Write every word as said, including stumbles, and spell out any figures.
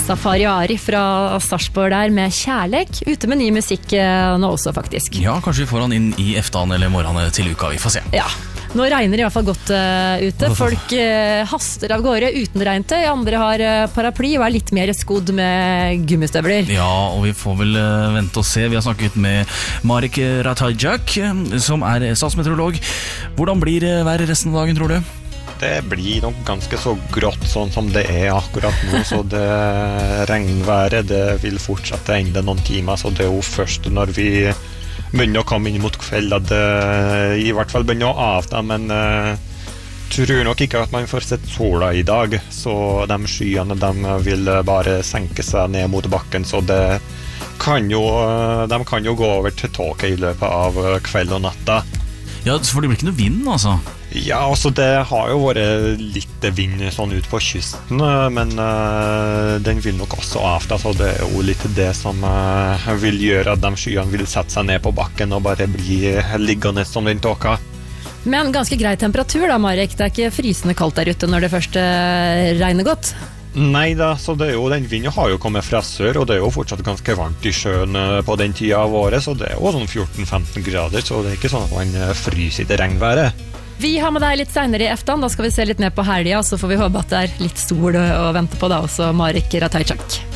Safari Ari fra Sarpsborg der med Kjærlek, ute med ny musikk nå også faktisk. Ja, kanskje vi får han inn i eftan eller morgenen til uka, vi får se. Ja. Nå regner det i hvert fall godt uh, ute. Folk uh, haster av gårde uten regntøy. Andre har uh, paraply og er litt mer skodd med gummistøvler. Ja, og vi får vel uh, vente og se. Vi har snakket med Marek Ratajczak, som er statsmeteorolog. Hvordan blir uh, været resten av dagen, tror du? Det blir nok ganske så grått sånn som det er akkurat nå, så det regnværet det vil fortsette enda noen timer, så det er jo først når vi begynner å komme inn mot kveld at det i hvert fall begynner å avta, men uh, tror nok ikke at man får sett sola i dag, så de skyene de vil bare senke seg ned mot bakken, så det kan jo, de kan jo gå over til tåke i løpet av kveld og natta. Ja, for det blir ikke noe vind, altså? Ja, altså det har jo vært litt vind sånn ut på kysten, men uh, den vil nok også avta, så det er jo litt det som uh, vil gjøre at de skyene vil sette seg ned på bakken og bare bli liggende som den tåka. Men ganske grei temperatur da, Marek. Det er ikke frysende kaldt der ute når det først uh, regner godt. Nei da, så det er jo, den vinden har jo kommet fra sør, og det er jo fortsatt ganske varmt i sjøen på den tida av året, så det er jo sånn fjorten femten grader, så det er ikke sånn at man fryser i det regnværet. Vi har med deg litt senere i eftan, da skal vi se litt mer på helga, så får vi håpe at det er litt sol å vente på da, også Marek Ratajczak.